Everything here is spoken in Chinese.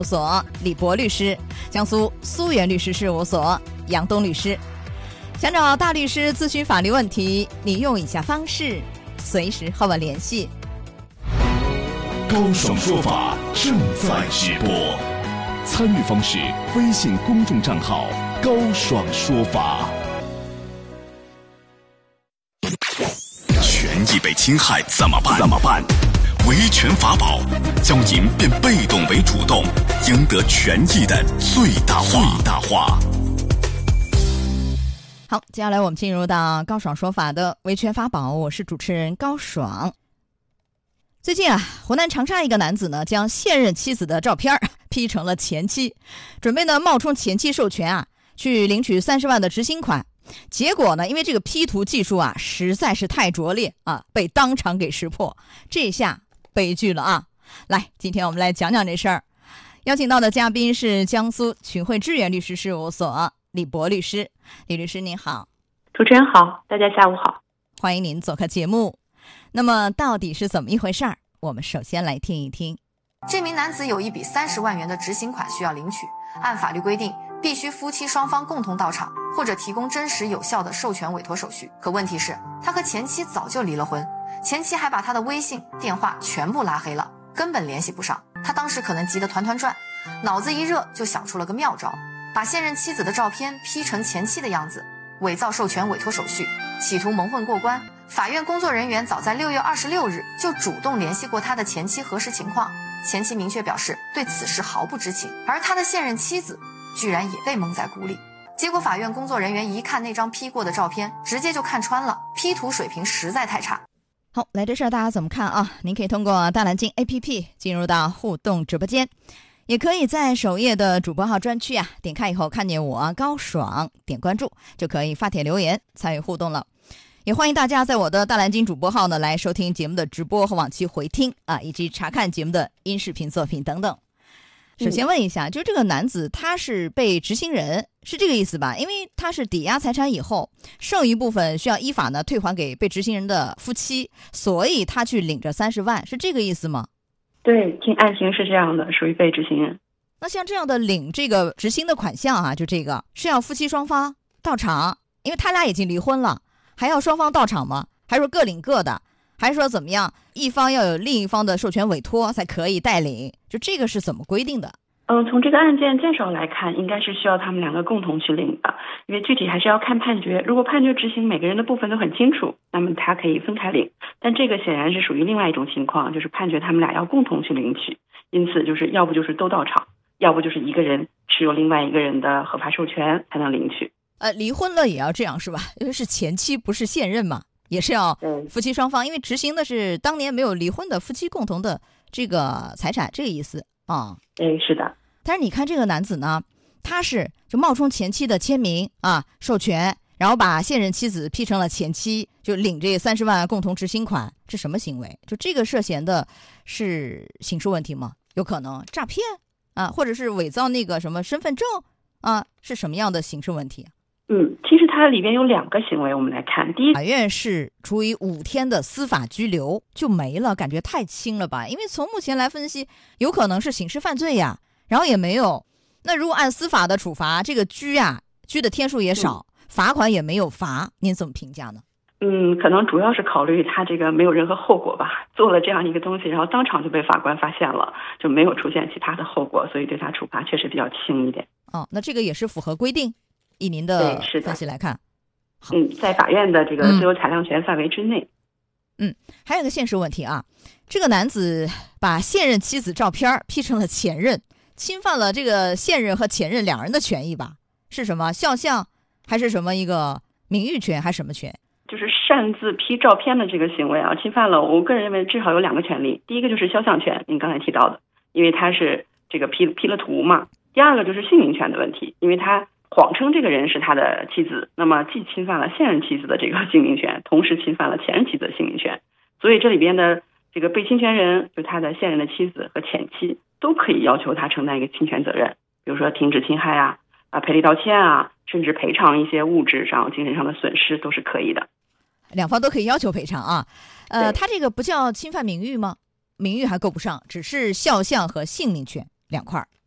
所李博律师，江苏苏源律师事务所杨东律师。想找大律师咨询法律问题，你用以下方式随时和我联系。 高爽说法正在直播，参与方式：微信公众账号高爽说法。权益被侵害怎么办？维权法宝教您变被动为主动，赢得权益的最大化。 好，接下来我们进入到高爽说法的维权法宝，我是主持人高爽。最近湖南长沙一个男子呢，将现任妻子的照片P 成了前妻，准备呢冒充前妻授权去领取30万的执行款。结果呢，因为这个 P 图技术实在是太拙劣被当场给识破，这下悲剧了来，今天我们来讲讲这事儿。邀请到的嘉宾是江苏群汇知源律师事务所李博律师。李律师您好。 主持人好，大家下午好。 欢迎您做客节目。那么到底是怎么一回事儿？我们首先来听一听。 这名男子有一笔30万元的执行款需要领取，按法律规定必须夫妻双方共同到场，或者提供真实有效的授权委托手续。可问题是，他和前妻早就离了婚，前妻还把他的微信、电话全部拉黑了，根本联系不上。他当时可能急得团团转，脑子一热就想出了个妙招，把现任妻子的照片 P 成前妻的样子，伪造授权委托手续，企图蒙混过关。法院工作人员早在6月26日就主动联系过他的前妻核实情况，前妻明确表示对此事毫不知情，而他的现任妻子居然也被蒙在鼓里。结果法院工作人员一看那张 P 过的照片，直接就看穿了，P 图水平实在太差。 好，来这事儿大家怎么看您可以通过大蓝鲸 APP 进入到互动直播间，也可以在首页的主播号专区点开以后看见我高爽，点关注就可以发帖留言参与互动了。也欢迎大家在我的大蓝鲸主播号呢来收听节目的直播和往期回听以及查看节目的音视频作品等等。首先问一下，就这个男子他是被执行人，是这个意思吧？因为他是抵押财产以后，剩余部分需要依法呢退还给被执行人的夫妻，所以他去领这30万，是这个意思吗？ 对，案情是这样的，属于被执行人。 那像这样的领这个执行的款项就这个是要夫妻双方到场，因为他俩已经离婚了，还要双方到场吗？还是说各领各的？还是说怎么样，一方要有另一方的授权委托才可以代领？就这个是怎么规定的？ 从这个案件介绍来看，应该是需要他们两个共同去领的，因为具体还是要看判决。如果判决执行每个人的部分都很清楚，那么他可以分开领。但这个显然是属于另外一种情况，就是判决他们俩要共同去领取，因此就是要不就是都到场，要不就是一个人持有另外一个人的合法授权才能领取。 离婚了也要这样是吧？因为是前妻不是现任嘛，也是要夫妻双方，因为执行的是当年没有离婚的夫妻共同的这个财产，这个意思是的。 但是你看这个男子呢，他是就冒充前妻的签名授权，然后把现任妻子 P 成了前妻，就领这30万共同执行款，这什么行为？就这个涉嫌的是刑事问题吗？有可能诈骗或者是伪造那个什么身份证是什么样的刑事问题？ 其实它里边有2个行为，我们来看。第一， 法院是处以5天的司法拘留就没了，感觉太轻了吧？因为从目前来分析，有可能是刑事犯罪然后也没有。那如果按司法的处罚，这个拘的天数也少，罚款也没有罚，您怎么评价呢？ 可能主要是考虑他这个没有任何后果吧，做了这样一个东西，然后当场就被法官发现了，就没有出现其他的后果，所以对他处罚确实比较轻一点。 那这个也是符合规定？以您的分析来看， 在法院的这个自由裁量权范围之内。 还有一个现实问题这个男子把现任妻子照片 P 成了前任，侵犯了这个现任和前任两人的权益吧？是什么肖像，还是什么一个名誉权，还是什么权？ 就是擅自 P 照片的这个行为侵犯了我个人认为至少有2个权利。第一个就是肖像权，您刚才提到的，因为他是这个 P 了图嘛。第二个就是姓名权的问题，因为他谎称这个人是他的妻子，那么既侵犯了现任妻子的这个姓名权，同时侵犯了前任妻子的姓名权。所以这里边的这个被侵权人，就他的现任的妻子和前妻，都可以要求他承担一个侵权责任，比如说停止侵害赔礼道歉甚至赔偿一些物质上、精神上的损失都是可以的。 两方都可以要求赔偿他这个不叫侵犯名誉吗？名誉还够不上，只是肖像和姓名权2块，